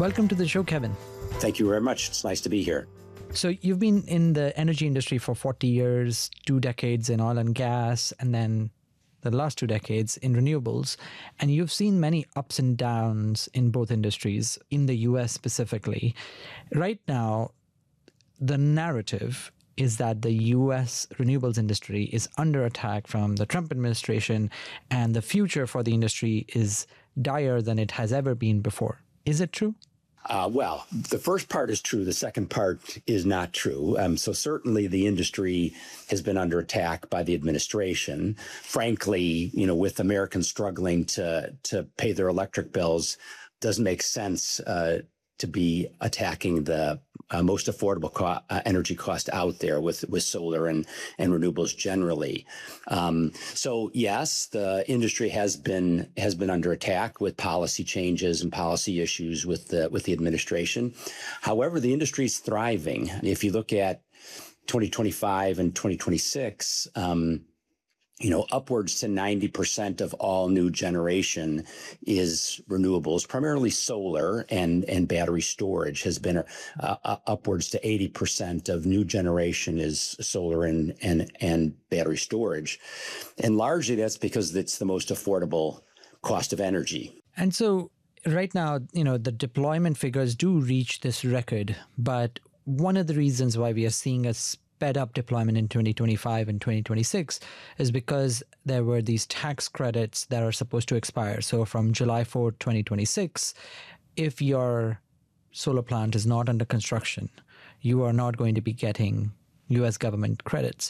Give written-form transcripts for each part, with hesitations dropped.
Welcome to the show, Kevin. Thank you very much. It's nice to be here. So you've been in the energy industry for 40 years, 2 decades in oil and gas, and then the last 2 decades in renewables. And you've seen many ups and downs in both industries, in the US specifically. Right now, the narrative is that the US renewables industry is under attack from the Trump administration, and the future for the industry is dire than it has ever been before. Is it true? Well, the first part is true. The second part is not true. So certainly the industry has been under attack by the administration. Frankly, with Americans struggling to pay their electric bills, doesn't make sense to be attacking the most affordable energy cost out there with solar and renewables generally. So yes, the industry has been under attack with policy changes and policy issues with the administration. However, the industry is thriving. If you look at 2025 and 2026, upwards to 90% of all new generation is renewables, primarily solar and battery storage has been upwards to 80% of new generation is solar and battery storage. And largely that's because it's the most affordable cost of energy. And so right now, the deployment figures do reach this record, but one of the reasons why we are seeing a sped up deployment in 2025 and 2026 is because there were these tax credits that are supposed to expire. So from July 4th, 2026, if your solar plant is not under construction, you are not going to be getting US government credits.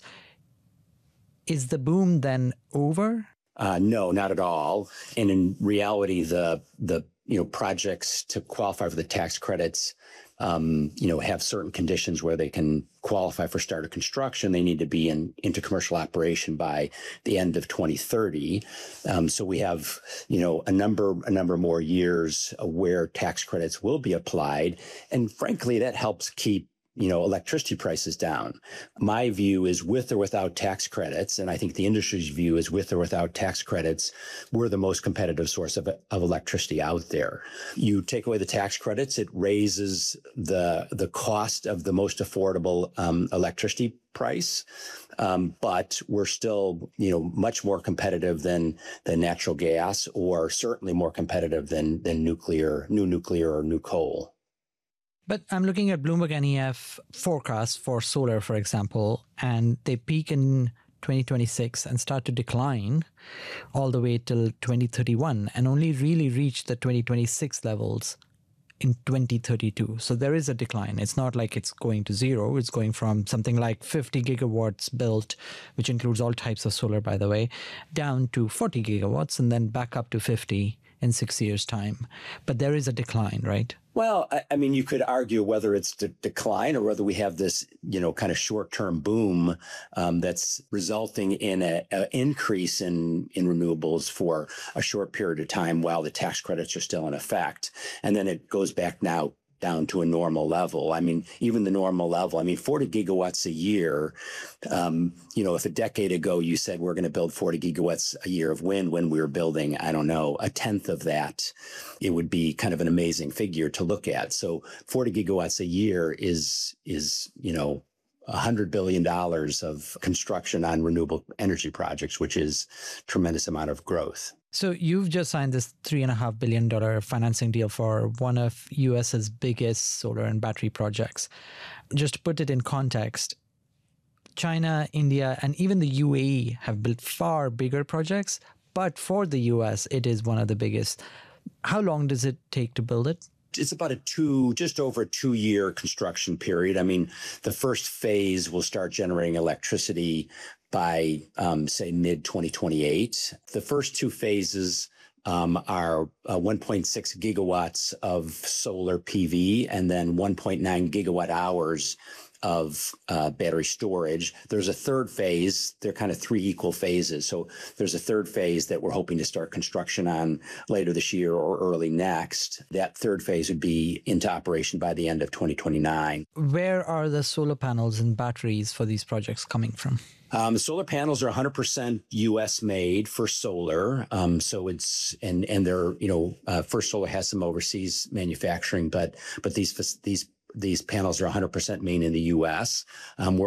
Is the boom then over? No, not at all. And in reality, the projects to qualify for the tax credits have certain conditions where they can qualify for start of construction. They need to be into commercial operation by the end of 2030. So we have, a number more years where tax credits will be applied. And frankly, that helps keep electricity prices down. My view is with or without tax credits, and I think the industry's view is with or without tax credits, we're the most competitive source of electricity out there. You take away the tax credits, it raises the cost of the most affordable electricity price, but we're still, much more competitive than natural gas, or certainly more competitive than new nuclear or new coal. But I'm looking at Bloomberg NEF forecasts for solar, for example, and they peak in 2026 and start to decline all the way till 2031 and only really reach the 2026 levels in 2032. So there is a decline. It's not like it's going to zero. It's going from something like 50 gigawatts built, which includes all types of solar, by the way, down to 40 gigawatts and then back up to 50 in 6 years' time. But there is a decline, right? Well, I mean, you could argue whether it's decline or whether we have this, kind of short-term boom that's resulting in an increase in renewables for a short period of time while the tax credits are still in effect. And then it goes back now down to a normal level. I mean, even the normal level, 40 gigawatts a year, if a decade ago you said we're going to build 40 gigawatts a year of wind when we were building, I don't know, a tenth of that, it would be kind of an amazing figure to look at. So 40 gigawatts a year is $100 billion of construction on renewable energy projects, which is a tremendous amount of growth. So you've just signed this $3.5 billion financing deal for one of US's biggest solar and battery projects. Just to put it in context, China, India, and even the UAE have built far bigger projects, but for the US, it is one of the biggest. How long does it take to build it? It's about just over a 2-year construction period. The first phase will start generating electricity by, say, mid-2028. The first 2 phases are 1.6 gigawatts of solar PV and then 1.9 gigawatt hours of battery storage. There's a third phase. They're kind of 3 equal phases. So there's a third phase that we're hoping to start construction on later this year or early next. That third phase would be into operation by the end of 2029. Where are the solar panels and batteries for these projects coming from? The solar panels are 100% U.S. made for solar. So it's and they're First Solar has some overseas manufacturing, but these panels are 100% made in the U.S. We're